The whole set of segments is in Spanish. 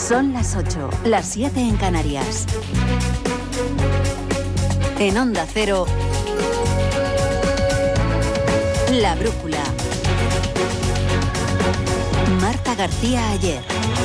Son las 8, las 7 en Canarias. En Onda Cero, La Brújula. Marta García Ayer.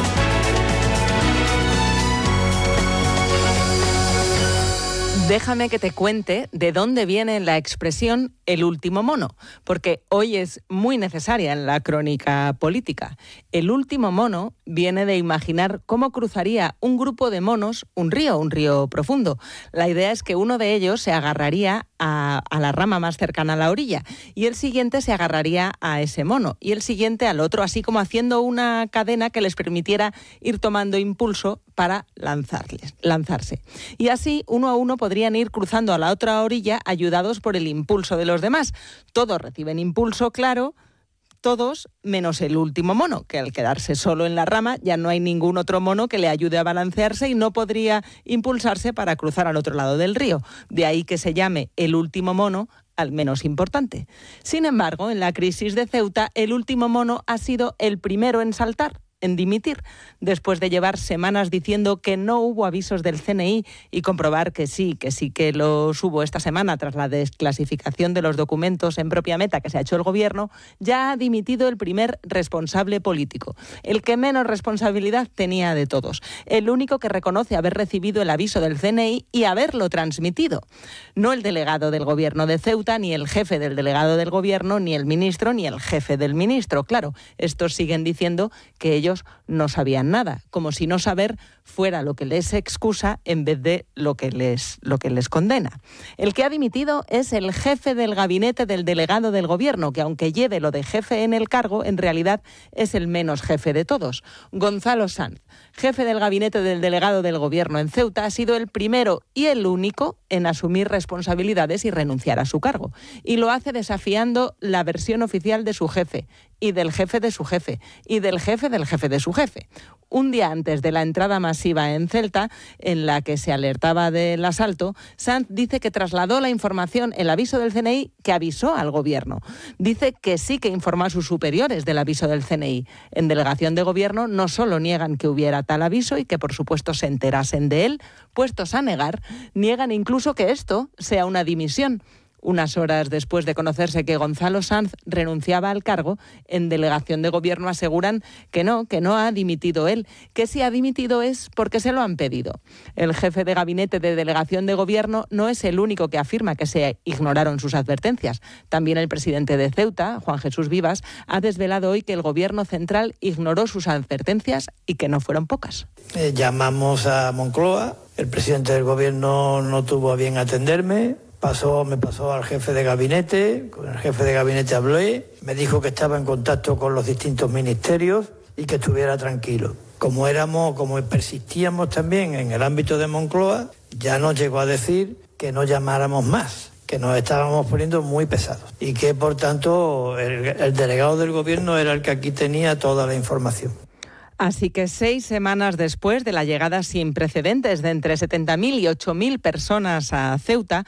Déjame que te cuente de dónde viene la expresión el último mono, porque hoy es muy necesaria en la crónica política. El último mono viene de imaginar cómo cruzaría un grupo de monos un río profundo. La idea es que uno de ellos se agarraría a la rama más cercana a la orilla y el siguiente se agarraría a ese mono y el siguiente al otro, así como haciendo una cadena que les permitiera ir tomando impulso para lanzarse. Y así, uno a uno, podrían ir cruzando a la otra orilla ayudados por el impulso de los demás. Todos reciben impulso, claro, todos menos el último mono, que al quedarse solo en la rama ya no hay ningún otro mono que le ayude a balancearse y no podría impulsarse para cruzar al otro lado del río. De ahí que se llame el último mono al menos importante. Sin embargo, en la crisis de Ceuta, el último mono ha sido el primero en saltar, en dimitir, después de llevar semanas diciendo que no hubo avisos del CNI y comprobar que sí que los hubo esta semana tras la desclasificación de los documentos en propia meta que se ha hecho el gobierno. Ya ha dimitido el primer responsable político, el que menos responsabilidad tenía de todos, el único que reconoce haber recibido el aviso del CNI y haberlo transmitido. No el delegado del gobierno de Ceuta, ni el jefe del delegado del gobierno, ni el ministro, ni el jefe del ministro. Claro, estos siguen diciendo que ellos no sabían nada, como si no saber fuera lo que les excusa en vez de lo que les condena. El que ha dimitido es el jefe del gabinete del delegado del gobierno, que aunque lleve lo de jefe en el cargo, en realidad es el menos jefe de todos. Gonzalo Sanz, jefe del gabinete del delegado del gobierno en Ceuta, ha sido el primero y el único en asumir responsabilidades y renunciar a su cargo. Y lo hace desafiando la versión oficial de su jefe, y del jefe de su jefe, y del jefe de su jefe. Un día antes de la entrada masiva en Ceuta, en la que se alertaba del asalto, Sanz dice que trasladó la información, el aviso del CNI, que avisó al gobierno. Dice que sí que informó a sus superiores del aviso del CNI. En delegación de gobierno no solo niegan que hubiera tal aviso y que por supuesto se enterasen de él, puestos a negar, niegan incluso que esto sea una dimisión. Unas horas después de conocerse que Gonzalo Sanz renunciaba al cargo, en delegación de gobierno aseguran que no ha dimitido él, que si ha dimitido es porque se lo han pedido. El jefe de gabinete de delegación de gobierno no es el único que afirma que se ignoraron sus advertencias. También el presidente de Ceuta, Juan Jesús Vivas, ha desvelado hoy que el gobierno central ignoró sus advertencias y que no fueron pocas. Llamamos a Moncloa, el presidente del gobierno no tuvo a bien atenderme. Me pasó al jefe de gabinete, con el jefe de gabinete hablé, me dijo que estaba en contacto con los distintos ministerios y que estuviera tranquilo. Como persistíamos también en el ámbito de Moncloa, ya nos llegó a decir que no llamáramos más, que nos estábamos poniendo muy pesados y que por tanto el delegado del gobierno era el que aquí tenía toda la información. Así que 6 semanas después de la llegada sin precedentes de entre 70.000 y 8.000 personas a Ceuta,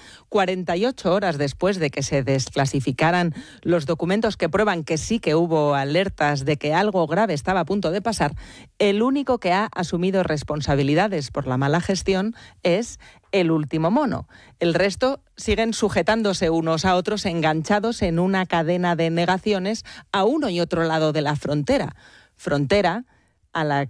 48 horas después de que se desclasificaran los documentos que prueban que sí que hubo alertas de que algo grave estaba a punto de pasar, el único que ha asumido responsabilidades por la mala gestión es el último mono. El resto siguen sujetándose unos a otros, enganchados en una cadena de negaciones a uno y otro lado de la frontera. Frontera a la